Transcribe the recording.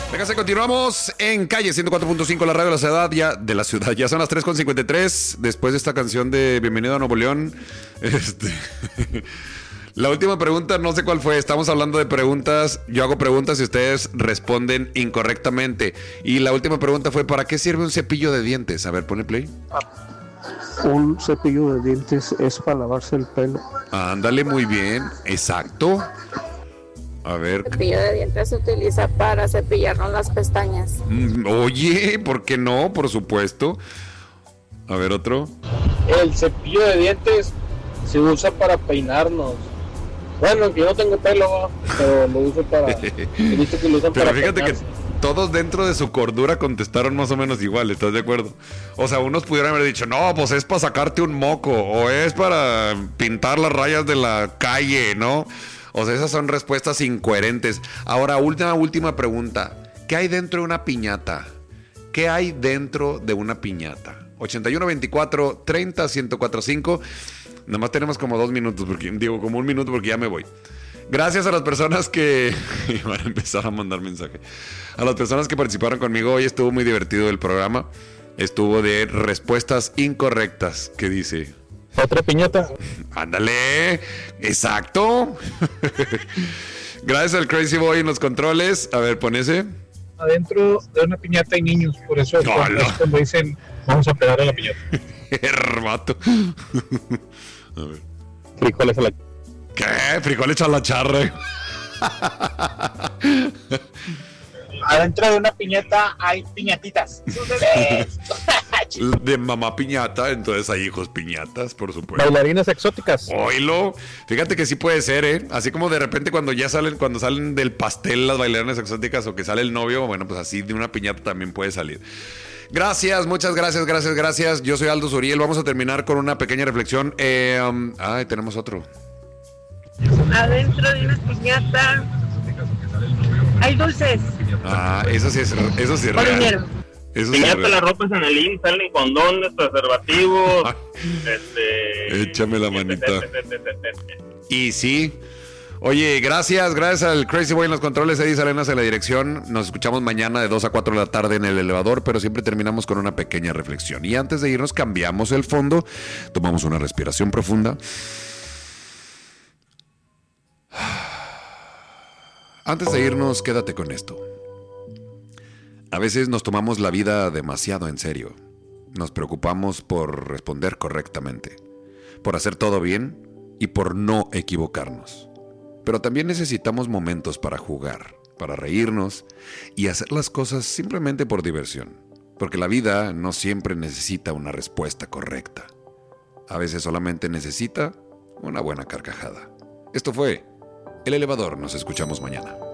Venga, continuamos en Calle 104.5, la radio de la ciudad, ya son las 3:53, después de esta canción de Bienvenido a Nuevo León. La última pregunta, no sé cuál fue, estamos hablando de preguntas, yo hago preguntas y ustedes responden incorrectamente. Y la última pregunta fue, ¿para qué sirve un cepillo de dientes? A ver, pone play. Un cepillo de dientes es para lavarse el pelo. Ándale, muy bien, exacto. A ver. El cepillo de dientes se utiliza para cepillarnos las pestañas. Oye, ¿por qué no? Por supuesto. A ver, otro. El cepillo de dientes se usa para peinarnos. Bueno, que yo no tengo pelo, pero lo uso para... He visto que lo usan pero para fíjate peinarse. que todos dentro de su cordura contestaron más o menos igual, ¿estás de acuerdo? O sea, unos pudieran haber dicho, no, pues es para sacarte un moco, o es para pintar las rayas de la calle, ¿no? O sea, esas son respuestas incoherentes. Ahora, última pregunta. ¿Qué hay dentro de una piñata? ¿Qué hay dentro de una piñata? 8124-30-1045. Nada más tenemos como 2 minutos, como 1 minuto porque ya me voy. Gracias a las personas que... van a empezar a mandar mensaje. A las personas que participaron conmigo hoy, estuvo muy divertido el programa. Estuvo de respuestas incorrectas. ¿Qué dice? ¿Otra piñata? Ándale, exacto. Gracias al Crazy Boy en los controles. A ver, ponese. Adentro de una piñata hay niños, por eso es cuando dicen vamos a pegar a la piñata. Hermato. A ver. Frijoles a la... ¿Qué? Frijoles a la charra. Adentro de una piñata hay piñatitas. ¡Sus bebés! De mamá piñata, entonces hay hijos piñatas, por supuesto. Bailarinas exóticas. Oílo. Fíjate que sí puede ser, ¿eh? Así como de repente cuando salen del pastel las bailarinas exóticas o que sale el novio, bueno, pues así de una piñata también puede salir. Gracias, muchas gracias. Yo soy Aldo Zuriel. Vamos a terminar con una pequeña reflexión. Tenemos otro. Adentro de una piñata hay dulces. Eso sí es Por real. dinero. Eso sí es Piñata, real. la ropa es en el IMSS, salen condones, preservativos. Échame la manita. Y sí. Oye, gracias al Crazy Boy en los controles, Eddie Salenas en la dirección. Nos escuchamos mañana de 2 a 4 de la tarde en el elevador, pero siempre terminamos con una pequeña reflexión. Y antes de irnos cambiamos el fondo, tomamos una respiración profunda. Antes de irnos, quédate con esto. A veces nos tomamos la vida demasiado en serio. Nos preocupamos por responder correctamente, por hacer todo bien y por no equivocarnos. Pero también necesitamos momentos para jugar, para reírnos y hacer las cosas simplemente por diversión. Porque la vida no siempre necesita una respuesta correcta. A veces solamente necesita una buena carcajada. Esto fue El Elevador. Nos escuchamos mañana.